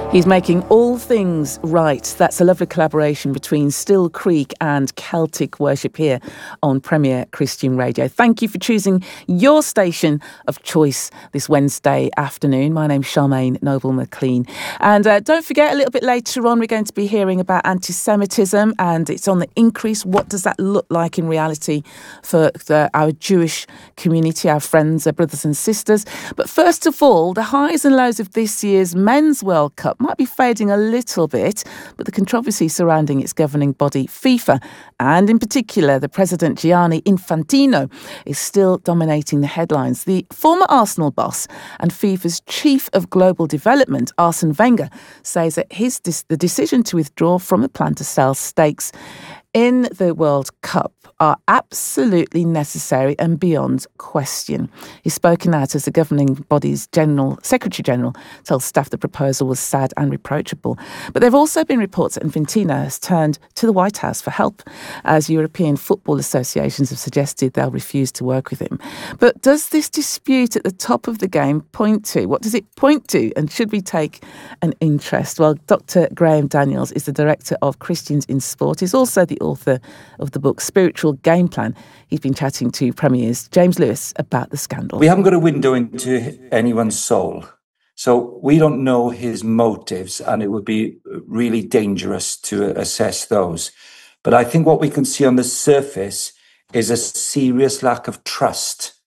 He's making all things right. That's a lovely collaboration between Still Creek and Celtic Worship here on Premier Christian Radio. Thank you for choosing your station of choice this Wednesday afternoon. My name's Charmaine Noble-McLean. And don't forget, a little bit later on, we're going to be hearing about anti-Semitism, and it's on the increase. What does that look like in reality for our Jewish community, our friends, our brothers and sisters? But first of all, the highs and lows of this year's Men's World Cup might be fading a little bit, but the controversy surrounding its governing body, FIFA, and in particular the president Gianni Infantino, is still dominating the headlines. The former Arsenal boss and FIFA's chief of global development, Arsene Wenger, says that the decision to withdraw from the plan to sell stakes in the World Cup are absolutely necessary and beyond question. He's spoken out as the governing body's Secretary General tells staff the proposal was sad and reproachable. But there have also been reports that Infantino has turned to the White House for help, as European football associations have suggested they'll refuse to work with him. But does this dispute at the top of the game point to? What does it point to? And should we take an interest? Well, Dr. Graham Daniels is the Director of Christians in Sport. He's also the author of the book Spiritual Game Plan. He's been chatting to Premier's James Lewis about the scandal. We haven't got a window into anyone's soul, so we don't know his motives, and it would be really dangerous to assess those. But I think what we can see on the surface is a serious lack of trust